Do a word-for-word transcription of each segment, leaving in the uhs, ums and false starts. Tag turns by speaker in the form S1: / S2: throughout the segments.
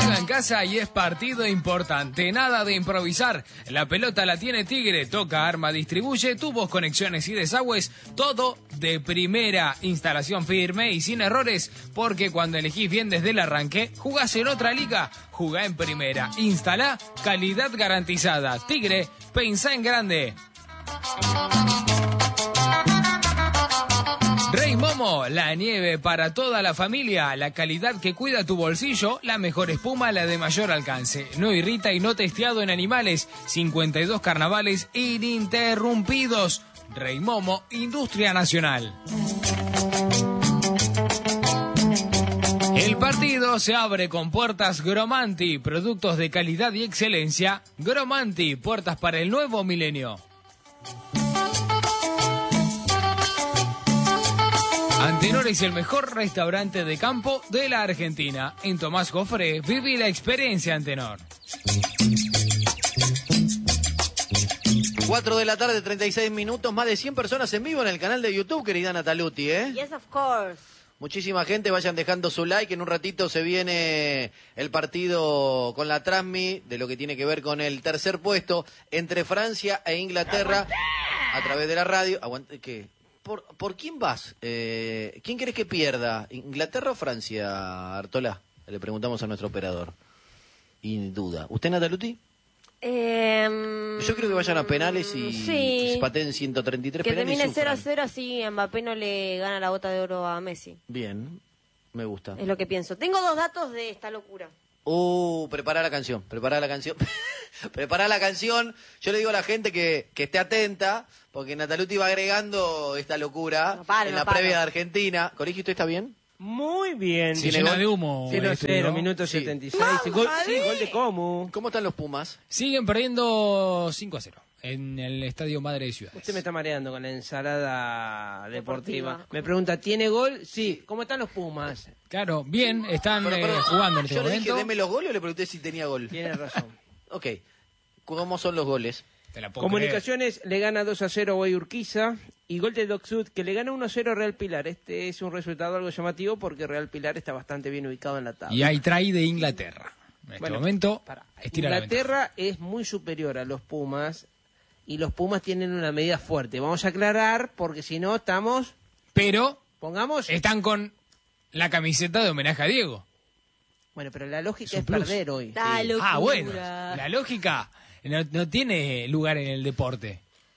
S1: juega en casa y es partido importante. Nada de improvisar. La pelota la tiene Tigre. Toca, arma, distribuye. Tubos, conexiones y desagües. Todo de primera. Instalación firme y sin errores. Porque cuando elegís bien desde el arranque, jugás en otra liga. Jugá en primera. Instalá, calidad garantizada. Tigre, pensá en grande. Rey Momo, la nieve para toda la familia, la calidad que cuida tu bolsillo, la mejor espuma, la de mayor alcance. No irrita y no testeado en animales. cincuenta y dos carnavales ininterrumpidos. Rey Momo, Industria Nacional. El partido se abre con puertas Gromanti, productos de calidad y excelencia. Gromanti, puertas para el nuevo milenio. Antenor es el mejor restaurante de campo de la Argentina. En Tomás Jofré, viví la experiencia Antenor.
S2: cuatro de la tarde, treinta y seis minutos, más de cien personas en vivo en el canal de YouTube, querida Nataluti, ¿eh?
S3: Yes, of course.
S2: Muchísima gente, vayan dejando su like, en un ratito se viene el partido con la Transmi, de lo que tiene que ver con el tercer puesto entre Francia e Inglaterra, a través de la radio. Aguante, ¿qué? ¿Por, ¿Por quién vas? Eh, ¿Quién querés que pierda? ¿Inglaterra o Francia, Artola? Le preguntamos a nuestro operador. Y duda. ¿Usted, Nataluti?
S3: Eh,
S2: Yo creo que vayan a penales y
S3: sí.
S2: pateen ciento treinta y tres
S3: que
S2: penales.
S3: termine
S2: y
S3: cero a
S2: sufran.
S3: cero, así Mbappé no le gana la bota de oro a Messi.
S2: Bien, me gusta.
S3: Es lo que pienso. Tengo dos datos de esta locura.
S2: Uh, prepara la canción, prepara la canción. Prepara la canción. Yo le digo a la gente que, que esté atenta, porque Nataluti va agregando esta locura
S3: No paro,
S2: en
S3: no
S2: la
S3: paro.
S2: previa de Argentina. Colegio, ¿usted está bien?
S4: Muy bien.
S1: Se
S2: ¿Tiene
S1: llena
S2: gol?
S1: de humo.
S4: cero
S1: el
S4: a cero,
S1: estudio.
S4: minuto
S2: Sí.
S4: setenta y seis. Gol, sí, gol de Comu.
S2: ¿Cómo están los Pumas?
S1: Siguen perdiendo cinco a cero en el Estadio Madre de Ciudades.
S4: Usted me está mareando con la ensalada deportiva.
S3: Deportiva.
S4: Me pregunta, ¿tiene gol? Sí. ¿Cómo están los Pumas?
S1: Claro, bien, están
S2: Pero,
S1: eh,
S2: perdón,
S1: jugando en este
S2: yo le
S1: momento.
S2: dije, deme los goles o le pregunté si tenía gol.
S4: Tiene razón.
S2: Ok, ¿cómo son los goles?
S1: Te la puedo
S4: Comunicaciones le gana dos a cero a Guay Urquiza y gol de Doc Sud que le gana uno a cero a Real Pilar. Este es un resultado algo llamativo porque Real Pilar está bastante bien ubicado en la tabla.
S1: creer. Y hay try de Inglaterra. En este
S4: Bueno,
S1: momento,
S4: Para.
S1: estira la ventaja.
S4: Inglaterra es muy superior a los Pumas y los Pumas tienen una medida fuerte. Vamos a aclarar porque si no estamos,
S1: Pero
S4: pongamos...
S1: están con la camiseta de homenaje a Diego.
S4: Bueno, pero la lógica
S1: Es un
S4: es
S1: plus.
S4: perder hoy.
S3: La
S4: Sí.
S3: locura.
S1: Ah, bueno, la lógica no, no tiene lugar en el deporte.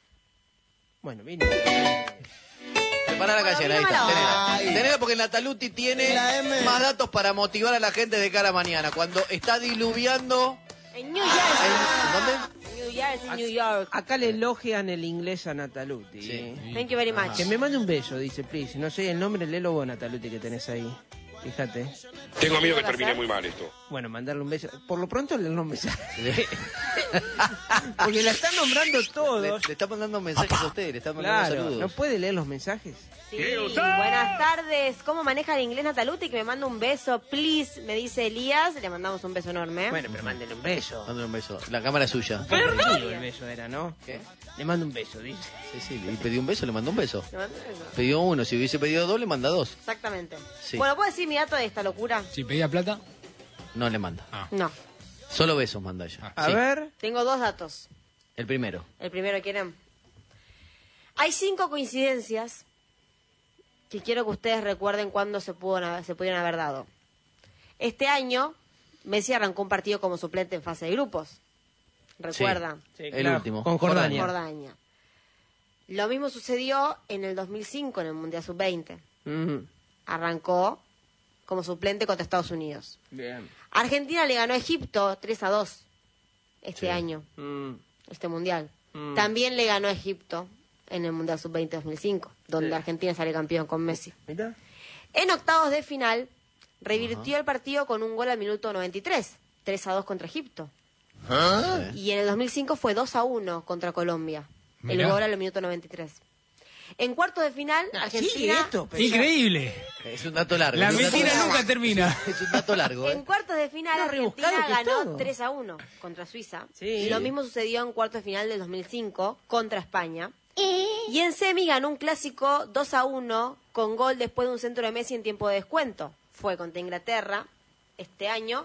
S4: Bueno, vino.
S2: Prepara la
S3: Bueno,
S2: canción,
S3: mira
S2: ahí está.
S3: mala
S2: Tenela. Tenela porque Nataluti tiene más datos para motivar a la gente de cara a mañana. Cuando está diluviando...
S3: En New Jersey.
S2: ¿En dónde?
S3: New Jersey, New York.
S4: Acá le elogian el inglés a Nataluti.
S2: Sí.
S4: ¿eh?
S3: Thank you very much.
S4: Que me mande un beso, dice, please. No sé el nombre, léelo vos, Nataluti, que tenés ahí. Fíjate.
S5: Tengo miedo que termine muy mal esto.
S4: Bueno, mandarle un beso. Por lo pronto, leer los mensajes. Porque la están nombrando
S2: Le,
S4: todos.
S2: le está mandando mensajes a usted, le está mandando
S4: Claro,
S2: saludos.
S4: ¿no puede leer los mensajes?
S3: Sí, buenas tardes. ¿Cómo maneja el inglés Nataluti? Que me manda un beso, please, me dice Elías. Le mandamos un beso enorme.
S4: Bueno, pero mándele un beso.
S2: Mándale un beso. La cámara es suya.
S4: Perdido el beso era, ¿no?
S2: ¿Qué?
S4: Le mando un beso, dice.
S2: Sí, sí, le pidió un beso, le mandó un beso.
S3: Le mando un beso.
S2: Pidió uno, si hubiese pedido dos, le manda dos.
S3: Exactamente.
S2: Sí.
S3: Bueno, ¿puedo decir mi dato de esta locura?
S1: Si pedía plata,
S2: No le manda.
S1: ah.
S3: No.
S2: Solo besos manda ella.
S4: A
S2: Sí.
S4: ver.
S3: Tengo dos datos.
S2: El primero.
S3: El primero, ¿quieren? Hay cinco coincidencias que quiero que ustedes recuerden cuándo se, pudo, se pudieron haber dado. Este año, Messi arrancó un partido como suplente en fase de grupos. ¿Recuerdan?
S4: Sí,
S2: El
S4: claro,
S2: último.
S4: Con Jordania.
S3: Jordania. Lo mismo sucedió en el dos mil cinco, en el Mundial sub veinte.
S4: Ujú.
S3: Arrancó como suplente contra Estados Unidos.
S4: Bien.
S3: Argentina le ganó a Egipto tres a dos este
S2: Sí.
S3: año,
S4: Mm.
S3: este Mundial.
S4: Mm.
S3: También le ganó a Egipto en el Mundial sub veinte dos mil cinco, donde
S4: Sí.
S3: Argentina sale campeón con Messi.
S4: Mira.
S3: En octavos de final, revirtió el partido con un gol al minuto noventa y tres, tres a dos contra Egipto.
S2: Sí.
S3: Y en el dos mil cinco fue dos a uno contra Colombia. El
S1: Mirá.
S3: gol al minuto noventa y tres. En cuartos de final,
S4: Sigue
S3: Argentina...
S4: esto, pero ya-
S1: Increíble.
S2: Es un dato largo.
S1: La
S2: es un dato
S1: mentira
S2: largo.
S1: nunca termina.
S2: Es un dato largo,
S3: En
S2: ¿eh?
S3: cuartos de final,
S4: Lo rebuscado
S3: Argentina
S4: que es
S3: ganó
S4: todo.
S3: tres a uno contra Suiza.
S4: Sí.
S3: Y lo mismo sucedió en cuartos de final del dos mil cinco contra España. Y en semi ganó un clásico dos a uno con gol después de un centro de Messi en tiempo de descuento. Fue contra Inglaterra este año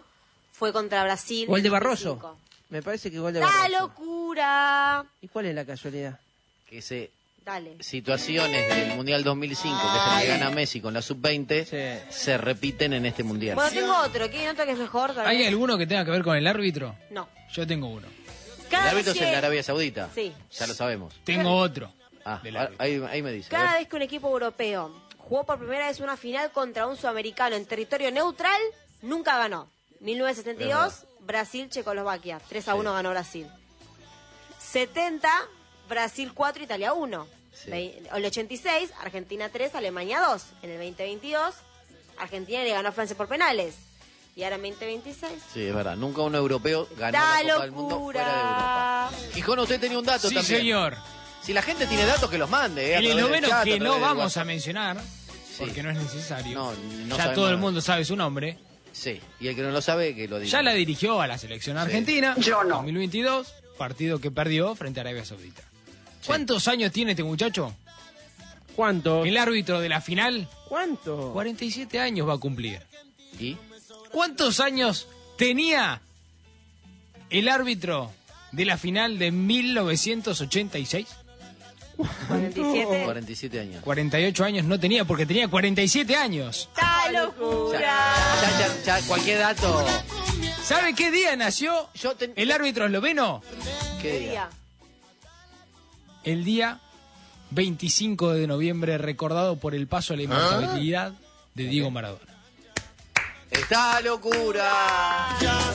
S3: fue contra Brasil.
S4: Gol de
S3: en
S4: Barroso.
S3: dos mil cinco.
S4: Me parece que gol de
S3: ¡La
S4: Barroso.
S3: locura!
S4: ¿Y cuál es la casualidad?
S2: Que se
S3: Dale.
S2: situaciones del Mundial dos mil cinco, que es el que gana Messi con la sub veinte,
S4: Sí.
S2: se repiten en este Mundial.
S3: Bueno, tengo otro. ¿Quién otro que es mejor? Tal
S1: ¿Hay
S3: vez?
S1: alguno que tenga que ver con el árbitro?
S3: No.
S1: Yo tengo uno.
S2: El
S3: Cada
S2: árbitro
S3: vez
S2: es el de
S3: que-
S2: Arabia Saudita.
S3: Sí.
S2: Ya lo sabemos.
S1: Tengo otro.
S2: Ah,
S1: del árbitro.
S2: ahí, ahí me dice. a
S3: Cada
S2: ver.
S3: vez que un equipo europeo jugó por primera vez una final contra un sudamericano en territorio neutral, nunca ganó. mil novecientos setenta y dos, Brasil, Checoslovaquia. tres a uno
S2: Sí.
S3: ganó Brasil. setenta, Brasil cuatro, Italia uno.
S2: Sí.
S3: Ve- El ochenta y seis, Argentina tres, Alemania dos. En el veinte veintidós, Argentina le ganó a Francia por penales. Y ahora en veinte veintiséis...
S2: Sí, es verdad. Nunca un europeo ganó
S3: ¡Da
S2: la Copa del Mundo fuera de Europa.
S3: locura!
S2: Gijón, usted tenía un dato
S1: Sí,
S2: también.
S1: señor.
S2: Si la gente tiene datos, que los mande. Eh, a
S1: El
S2: través del
S1: noveno
S2: chat, a
S1: que
S2: través
S1: no
S2: del
S1: vamos
S2: WhatsApp.
S1: a mencionar, porque no es necesario.
S2: No, no
S1: ya
S2: sabemos
S1: todo el
S2: nada.
S1: mundo sabe su nombre.
S2: Sí, y el que no lo sabe, que lo diga.
S1: Ya la dirigió a la selección argentina.
S6: Yo no.
S1: dos mil veintidós, partido que perdió frente a Arabia Saudita. ¿Cuántos años tiene este muchacho?
S4: ¿Cuánto?
S1: El árbitro de la final,
S4: ¿Cuánto?
S1: cuarenta y siete años va a cumplir.
S2: ¿Y?
S1: ¿Cuántos años tenía el árbitro de la final de mil novecientos ochenta y seis?
S3: cuarenta y siete.
S2: cuarenta y siete años.
S1: cuarenta y ocho años no tenía porque tenía cuarenta y siete años.
S3: ¡Da
S2: Ya,
S3: locura!
S2: ya, ya, ya, cualquier dato.
S1: ¿Sabe qué día nació
S2: Yo ten-
S1: el árbitro esloveno?
S2: ¿Qué
S3: ¿Qué
S2: día?
S3: día?
S1: El día veinticinco de noviembre, recordado por el paso a la inmortalidad de Diego Maradona.
S2: ¡Está locura!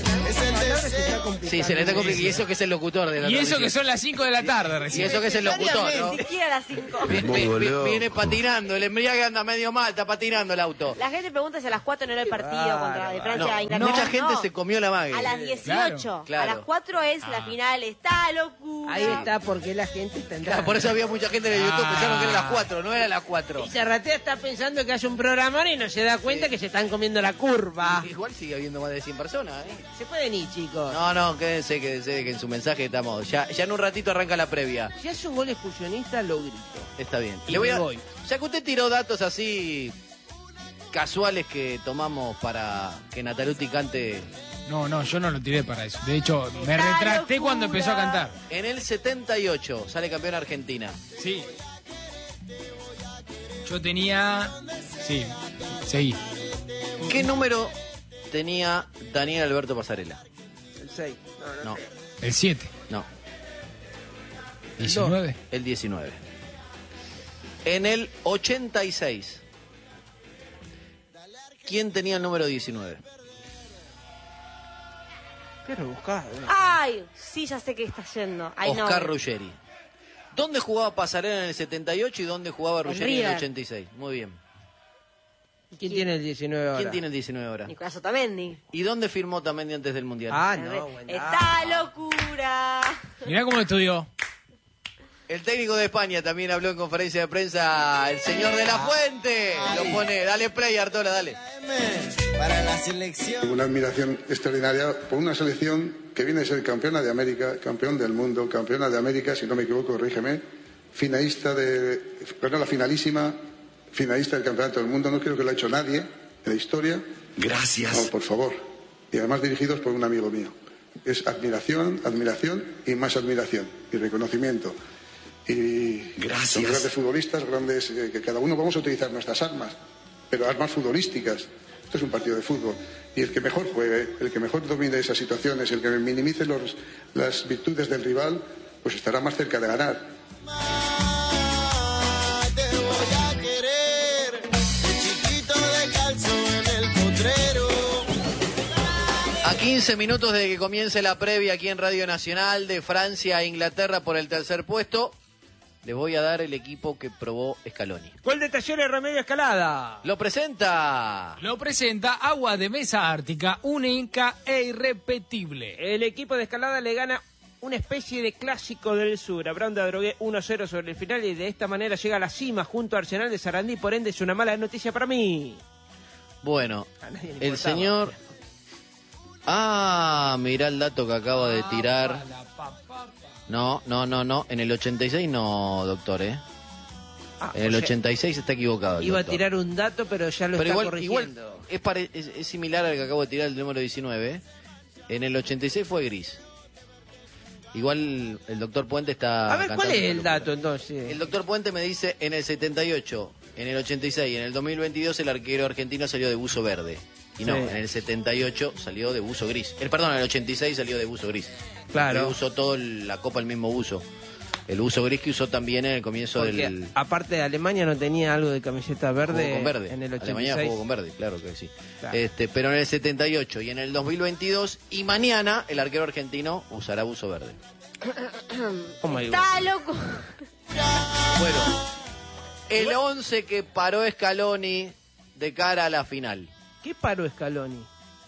S2: Sí, se le está complicando. Y eso que es el locutor de la
S1: Y eso
S2: transmisión.
S1: que son las cinco de la tarde
S2: Y
S1: recién.
S2: eso que es el locutor, ¿no?
S3: Ni siquiera a las cinco.
S2: Viene, viene- viene patinando, el embriague anda medio mal, está patinando el auto.
S3: La gente pregunta si a las cuatro no era el partido contra de Francia
S2: No,
S3: a Inglaterra.
S2: mucha gente
S3: No.
S2: se comió la mague.
S3: A las dieciocho.
S2: Claro.
S3: A las cuatro es la
S1: Ah.
S3: final. ¡Está locura!
S4: Ahí está porque la gente está
S2: Claro,
S4: entrando.
S2: por eso había mucha gente en el YouTube,
S1: Ah.
S2: pensaron que era las cuatro, no era las cuatro.
S4: Y Zarratea está pensando que hace un programón y no se da cuenta que se están comiendo la curva.
S2: Igual sigue habiendo más de cien personas, ¿eh?
S4: Se pueden ir, chicos.
S2: No, no, quédense, quédense, que en su mensaje estamos. Ya, ya en un ratito arranca la previa.
S4: Si hace un gol expulsionista, lo grito.
S2: Está bien.
S4: Y
S2: Le voy
S4: me
S2: a,
S4: voy.
S2: ya que usted tiró datos así casuales que tomamos para que Nataluti cante.
S1: No, no, yo no lo tiré para eso. De hecho, me
S3: ¡Está
S1: retracté
S3: locura!
S1: cuando empezó a cantar.
S2: En el setenta y ocho sale campeón Argentina.
S1: Sí. Yo tenía... Sí, seguí.
S2: ¿Qué número tenía Daniel Alberto Pasarela?
S4: El seis. No, no.
S2: No,
S1: El siete.
S2: no,
S1: diecinueve.
S2: el diecinueve. En el ochenta y seis, ¿quién tenía el número diecinueve?
S4: Qué rebuscado. ¿no?
S3: ¡Ay! Sí, ya sé que está yendo. Ay, no.
S2: Oscar Ruggeri. ¿Dónde jugaba Pasarela en el setenta y ocho y dónde jugaba
S3: En
S2: Ruggeri en el
S3: River.
S2: ochenta y seis? Muy bien.
S4: ¿Quién tiene el diecinueve ahora?
S2: ¿Quién tiene el diecinueve ahora?
S3: Nicolás Otamendi.
S2: ¿Y dónde firmó Tamendi antes del Mundial?
S4: Ah, no, bueno.
S3: ¡Está locura!
S1: Mirá cómo estudió.
S2: El técnico de España también habló en conferencia de prensa, el señor de la Fuente. Lo pone, dale play, Artola, dale.
S7: Para la selección.
S8: Una admiración extraordinaria por una selección que viene a ser campeona de América, campeón del mundo, campeona de América, si no me equivoco, corrígeme, finalista de, perdón, la finalísima, finalista del campeonato del mundo, no creo que lo ha hecho nadie en la historia.
S7: Gracias.
S8: No, por favor. Y además dirigidos por un amigo mío. Es admiración, admiración y más admiración y reconocimiento. Y
S7: Gracias.
S8: son grandes futbolistas, grandes, eh, que cada uno vamos a utilizar nuestras armas, pero armas futbolísticas. Esto es un partido de fútbol. Y el que mejor juegue, el que mejor domine esas situaciones, el que minimice los, las virtudes del rival, pues estará más cerca de ganar.
S7: Te voy a querer, el chiquito de calzo en el potrero.
S2: A quince minutos de que comience la previa aquí en Radio Nacional de Francia e Inglaterra por el tercer puesto, les voy a dar el equipo que probó Scaloni.
S4: Gol de Talleres Remedio Escalada.
S2: Lo presenta.
S1: Lo presenta Agua de Mesa Ártica, única e irrepetible.
S4: El equipo de Escalada le gana una especie de clásico del sur. Abraham de Adrogué uno cero sobre el final y de esta manera llega a la cima junto a Arsenal de Sarandí. Por ende es una mala noticia para mí.
S2: Bueno,
S4: A nadie le
S2: el
S4: importaba.
S2: señor... Ah, mirá el dato que acaba de tirar. No, no, no, no. En el ochenta y seis no, doctor, ¿eh?
S4: Ah,
S2: En el
S4: o sea,
S2: ochenta y seis está equivocado. el
S4: iba a
S2: doctor.
S4: tirar un dato, pero ya lo
S2: Pero
S4: está
S2: igual, igual
S4: corrigiendo.
S2: es, pare- es, es similar al que acabo de tirar el número diecinueve. En el ochenta y seis fue gris. Igual el doctor Puente está...
S4: A ver, ¿cuál
S2: cantando
S4: es
S2: una
S4: el
S2: locura.
S4: dato entonces?
S2: El doctor Puente me dice, en el setenta y ocho, en el ochenta y seis y en el dos mil veintidós el arquero argentino salió de buzo verde. Y no,
S4: Sí.
S2: en el setenta y ocho salió de buzo gris. El, perdón, en el ochenta y seis salió de buzo gris.
S4: Claro.
S2: Que usó toda la Copa el mismo buzo. El buzo gris que usó también en el comienzo
S4: Porque
S2: del...
S4: aparte de Alemania no tenía algo de camiseta verde,
S2: Jugó con verde.
S4: en el ochenta y
S2: Alemania
S4: seis.
S2: jugó con verde, claro que sí.
S4: Claro.
S2: Este, pero en el setenta y ocho y en el dos mil veintidós y mañana el arquero argentino usará buzo verde.
S4: Oh my God.
S3: Está loco.
S2: Bueno, el once que paró Scaloni de cara a la final.
S4: ¿Qué paró Scaloni?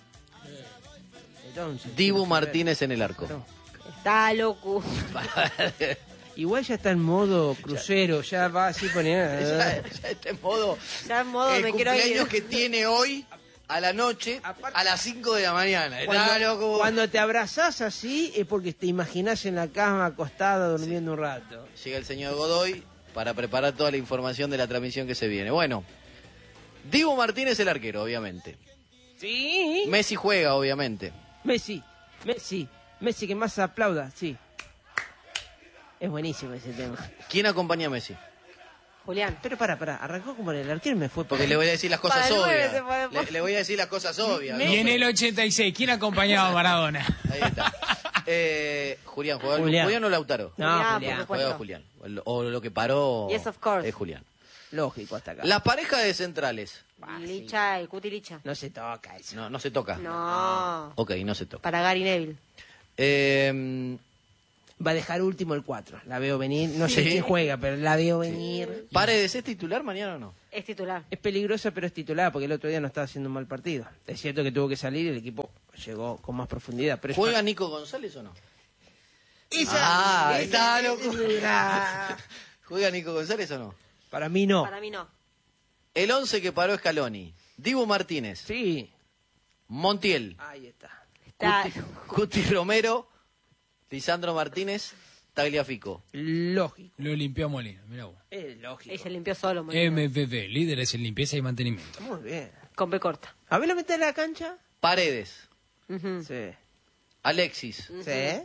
S4: El once.
S2: Dibu Martínez en el arco.
S4: Pero,
S3: Está loco.
S4: igual ya está en modo crucero, ya va así poniendo...
S2: ya, ya está en modo...
S3: Ya en modo
S2: el
S3: me quiero
S2: cumpleaños
S3: ir.
S2: que tiene hoy a la noche
S4: Aparte-
S2: a las cinco de la mañana. Está
S4: Cuando,
S2: loco.
S4: cuando te abrazás así es porque te imaginás en la cama acostada durmiendo un rato.
S2: Llega el señor Godoy para preparar toda la información de la transmisión que se viene. Bueno, Dibu Martínez el arquero, obviamente.
S4: Sí.
S2: Messi juega, obviamente.
S4: Messi, Messi, Messi que más aplauda, sí. Es buenísimo ese tema.
S2: ¿Quién acompaña a Messi?
S3: Julián.
S4: Pero para, para, arrancó como el arquero y me fue por...
S2: Porque le voy a decir las cosas
S3: Para el nueve
S2: obvias.
S3: se puede-
S2: Le, le voy a decir las cosas obvias.
S1: Y en el ochenta y seis, ¿quién acompañaba a Maradona?
S2: Ahí está. Eh, Julián, ¿juega
S4: Julián.
S2: Julián o Lautaro?
S4: No,
S3: Julián,
S4: Julián.
S3: por
S2: Juega
S3: supuesto.
S2: Julián. O lo- O lo que paró
S3: Yes, of course.
S2: es Julián.
S4: Lógico hasta acá.
S2: La pareja de centrales.
S3: Licha, el cuti Licha.
S4: No se toca eso.
S2: No, no se toca.
S3: No.
S2: Ok, no se toca.
S3: Para Gary Neville.
S2: Eh,
S4: Va a dejar último el cuatro. La veo venir. No sé
S2: Sí.
S4: quién juega, pero la veo venir.
S2: ¿Paredes es titular mañana o no?
S3: Es titular.
S4: Es peligrosa, pero es titular, porque el otro día no estaba haciendo un mal partido. Es cierto que tuvo que salir y el equipo llegó con más profundidad. Pero es-
S2: ¿Juega Nico González o no?
S4: Esa-
S2: Ah, está loco.
S4: Ah.
S2: ¿Juega Nico González o no?
S4: Para mí no.
S3: Para mí no.
S2: El once que paró Scaloni. Dibu Martínez.
S4: Sí.
S2: Montiel.
S4: Ahí está.
S3: Está
S2: Cuti, Cuti Romero. Lisandro Martínez. Tagliafico.
S4: Lógico.
S1: Lo limpió Molina, mirá vos.
S4: Es lógico.
S3: y se limpió solo. Molina.
S1: M V V, líderes en limpieza y mantenimiento.
S4: Muy bien.
S3: Con B corta.
S4: A ver, lo metes en la cancha.
S2: Paredes.
S3: Ujú.
S4: Sí.
S2: Alexis.
S4: Sí.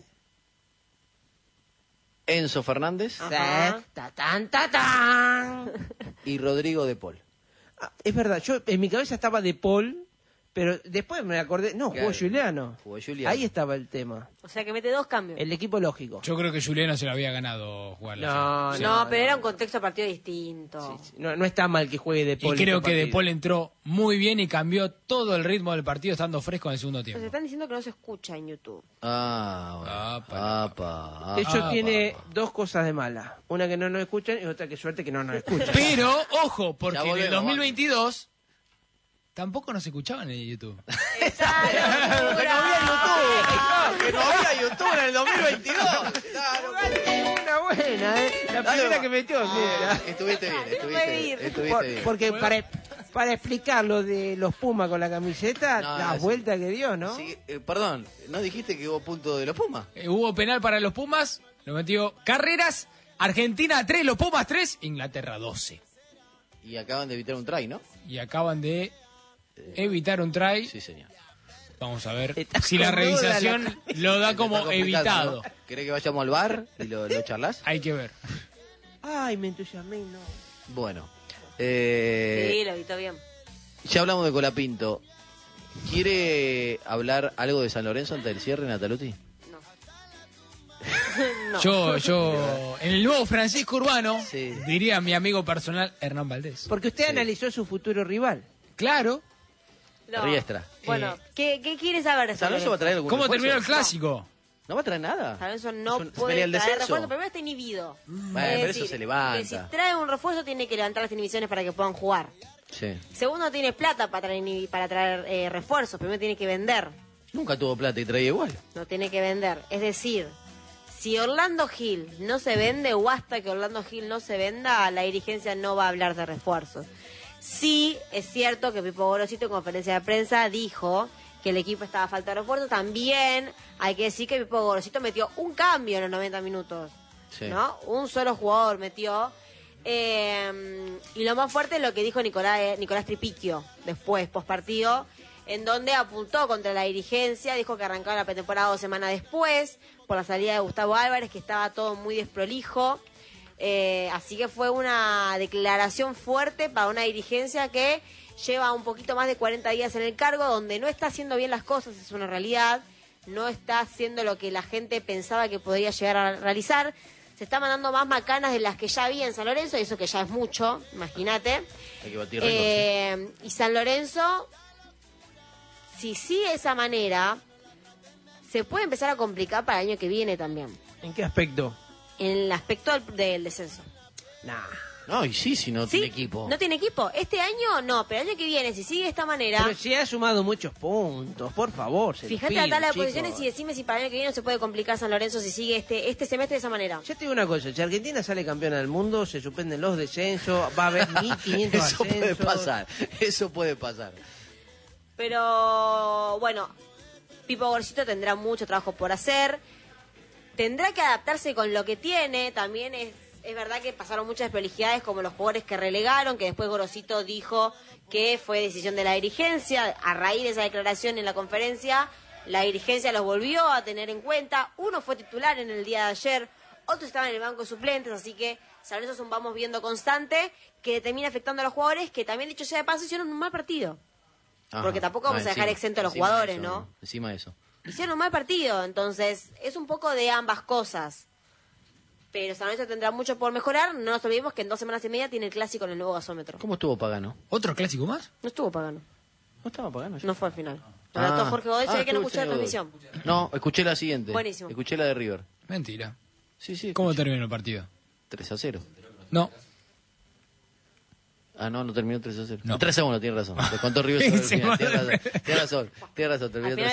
S2: Enzo Fernández.
S3: Ajá.
S4: Sí. Ta tan ta tan.
S2: Y Rodrigo de Paul.
S4: Ah, es verdad, yo en mi cabeza estaba de Paul, pero después me acordé. No, jugó
S2: Claro.
S4: Juliano.
S2: Jugó Juliano.
S4: Ahí estaba el tema.
S3: O sea que mete dos cambios.
S4: El equipo lógico.
S1: Yo creo que Juliano se lo había ganado jugar la
S4: No,
S1: final.
S3: no,
S4: no,
S3: pero
S4: no.
S3: era un contexto de partido distinto.
S4: Sí, sí. No, no está mal que juegue de
S1: Y
S4: Paul.
S1: creo
S4: este
S1: que De
S4: partido.
S1: Paul entró muy bien y cambió todo el ritmo del partido estando fresco en el segundo
S3: Nos
S1: tiempo.
S3: están diciendo que no se escucha en YouTube.
S2: Ah, bueno.
S1: Apa,
S2: Apa,
S4: De hecho,
S2: apa.
S4: tiene dos cosas de mala. Una que no nos escuchan y otra que suerte que no nos escuchan.
S1: Pero, ojo, porque
S2: Ya
S1: en el
S2: volvemos,
S1: dos mil veintidós tampoco nos escuchaban en YouTube.
S3: ¡Esa locura!
S2: Que no había YouTube. Que no había YouTube en el dos mil veintidós. Claro.
S4: Una buena, ¿eh? La
S2: Dale,
S4: primera
S2: va.
S4: que metió.
S2: Ah,
S4: sí.
S2: estuviste bien, estuviste bien. Estuviste
S4: Por-
S2: bien.
S4: porque para, para explicar lo de los Pumas con la camiseta,
S2: No,
S4: la
S2: sí.
S4: vuelta que dio, ¿no?
S2: Sí, eh, perdón, ¿no dijiste que hubo punto de los Pumas?
S1: Eh, hubo penal para los Pumas, lo metió Carreras, Argentina tres, los Pumas tres, Inglaterra doce.
S2: Y acaban de evitar un try, ¿no?
S1: Y acaban de evitar un try.
S2: Sí, señor.
S1: Vamos a ver
S4: Está
S1: si la
S4: con duda
S1: revisación
S4: la-
S1: lo da
S2: Te
S1: como
S2: está complicando,
S1: evitado.
S2: ¿no? ¿Querés que vayamos al bar y lo, lo charlas?
S1: Hay que ver.
S4: Ay, me entusiasmé, y no.
S2: Bueno. Eh,
S3: Sí, lo evitó bien.
S2: Ya hablamos de Colapinto. ¿Quiere hablar algo de San Lorenzo antes del cierre, Nataluti?
S3: No. no.
S1: Yo, yo, en el nuevo Francisco Urbano,
S2: Sí.
S1: diría mi amigo personal Hernán Valdés.
S4: Porque usted
S2: Sí.
S4: analizó su futuro rival.
S1: Claro.
S3: No.
S2: Riestra.
S3: Bueno,
S1: Eh,
S3: ¿qué, ¿qué quieres saber de
S2: ¿San Lorenzo va a traer algún
S1: ¿Cómo
S2: refuerzo?
S1: terminó el clásico?
S2: ¿No va a traer nada?
S3: San Lorenzo no
S2: ¿Es un-
S3: puede
S2: pelea el
S3: traer
S2: descenso?
S3: refuerzo. Primero está inhibido.
S2: Bueno,
S3: Es
S2: pero
S3: decir,
S2: eso se levanta.
S3: que si trae un refuerzo tiene que levantar las inhibiciones para que puedan jugar.
S2: Sí.
S3: Segundo, tiene plata para traer, inhibi- para traer eh, refuerzos. Primero tiene que vender.
S2: Nunca tuvo plata y traía igual.
S3: No tiene que vender. Es decir, si Orlando Gil no se vende o hasta que Orlando Gil no se venda, la dirigencia no va a hablar de refuerzos. Sí, es cierto que Pipo Gorosito en conferencia de prensa dijo que el equipo estaba a falta de refuerzos. También hay que decir que Pipo Gorosito metió un cambio en los noventa minutos.
S2: Sí.
S3: ¿No? Un solo jugador metió. Eh, y lo más fuerte es lo que dijo Nicolás, eh, Nicolás Tripicchio después, post partido. en donde apuntó contra la dirigencia, dijo que arrancaba la pretemporada dos semanas después, por la salida de Gustavo Álvarez, que estaba todo muy desprolijo. Eh, así que fue una declaración fuerte para una dirigencia que lleva un poquito más de cuarenta días en el cargo, donde no está haciendo bien las cosas, es una realidad, no está haciendo lo que la gente pensaba que podría llegar a realizar. Se está mandando más macanas de las que ya había en San Lorenzo, y eso que ya es mucho, imagínate.
S2: Hay que batir récords,
S3: Eh, y San Lorenzo, si sigue de esa manera, se puede empezar a complicar para el año que viene también,
S4: ¿En qué aspecto?
S3: en el aspecto del, del descenso.
S4: Nah.
S2: No, y sí, si no
S3: ¿Sí?
S2: tiene equipo.
S3: No tiene equipo. Este año no, pero el año que viene, si sigue de esta manera...
S4: Pero si ha sumado muchos puntos, por favor. Se los
S3: Fíjate
S4: pido,
S3: la tabla de
S4: chicos.
S3: posiciones y decime si para el año que viene no se puede complicar San Lorenzo si sigue este este semestre de esa manera.
S4: Yo te digo una cosa, si Argentina sale campeona del mundo, se suspenden los descensos, va a haber mil quinientos
S2: Eso puede
S4: ascensos.
S2: pasar, eso puede pasar.
S3: Pero bueno, Pipo Gorcito tendrá mucho trabajo por hacer. Tendrá que adaptarse con lo que tiene. También es, es verdad que pasaron muchas desprolijidades, como los jugadores que relegaron, que después Gorosito dijo que fue decisión de la dirigencia. A raíz de esa declaración en la conferencia, la dirigencia los volvió a tener en cuenta. Uno fue titular en el día de ayer, otros estaban en el banco de suplentes, así que San Lorenzo es un vamos viendo constante que termina afectando a los jugadores, que también, dicho sea de paso, hicieron un mal partido.
S2: Ajá.
S3: Porque tampoco vamos a dejar exento a los
S2: encima
S3: jugadores,
S2: eso,
S3: ¿no?
S2: Encima de eso.
S3: Hicieron un mal partido, entonces es un poco de ambas cosas. Pero San Lorenzo tendrá mucho por mejorar. No nos olvidemos que en dos semanas y media tiene el clásico en el nuevo gasómetro.
S2: ¿Cómo estuvo Pagano?
S1: ¿Otro clásico más?
S3: No estuvo Pagano,
S2: No estaba Pagano. ya?
S3: no fue al final. Relató Jorge Godoy, se ve que no
S2: estuvo
S3: escuché la
S2: el
S3: transmisión.
S2: Godoy. No, escuché la siguiente.
S3: Buenísimo.
S2: Escuché la de River.
S1: Mentira.
S2: Sí, sí.
S1: ¿Cómo
S2: escuché.
S1: terminó el partido?
S2: tres a cero.
S1: No.
S2: Ah, no, no terminó tres a cero.
S1: No.
S2: tres a uno, tiene razón. Te contó River sobre el
S1: Sí,
S2: final. Tiene
S1: madre.
S2: razón, tiene razón, tiene razón, terminó
S3: Al final
S2: tres a cero.